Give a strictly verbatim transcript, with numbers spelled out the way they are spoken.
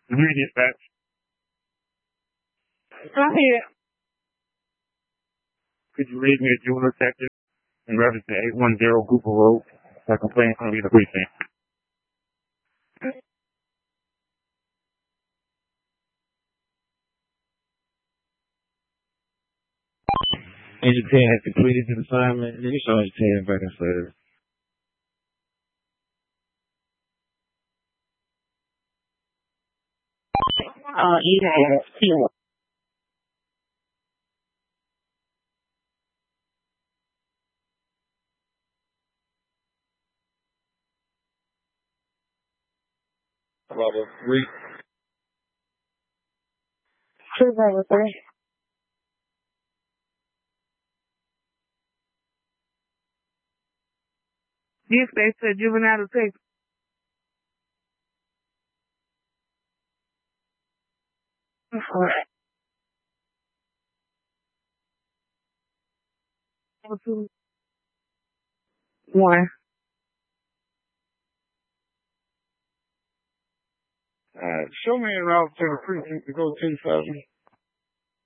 Immediate facts. Go ahead. Could you read me a juvenile detective in reference to eight one zero Cooper Road? That complaint going to be the precinct. Agent ten has completed his assignment. You can show Agent ten back in service. Uh, you have two. Level three. Two level three. Yes, they said juvenile detective. Alright. Level two. One. Uh, show me a route to the precinct to go to seven.